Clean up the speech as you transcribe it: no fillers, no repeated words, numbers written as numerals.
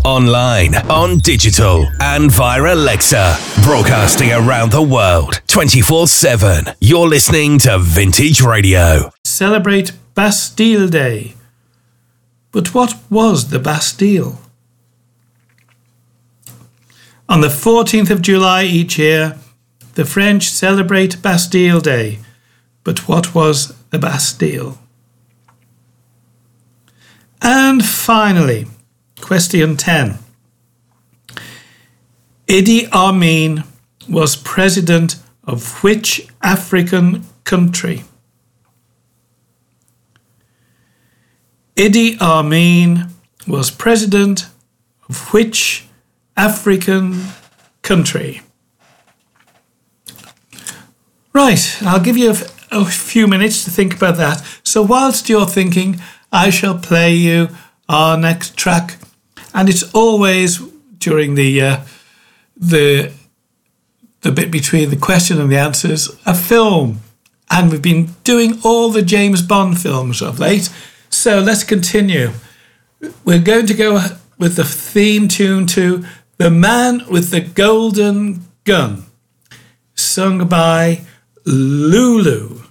online, on digital, and via Alexa. Broadcasting around the world, 24/7. You're listening to Vintage Radio. Celebrate Bastille Day. But what was the Bastille? On the 14th of July each year, the French celebrate Bastille Day. But what was the Bastille? And finally, question 10. Idi Amin was president of which African country? Idi Amin was president of which African country? Right, I'll give you a few minutes to think about that. So whilst you're thinking, I shall play you our next track. And it's always during the bit between the question and the answers, a film. And we've been doing all the James Bond films of late. So let's continue. We're going to go with the theme tune to The Man with the Golden Gun, sung by Lulu.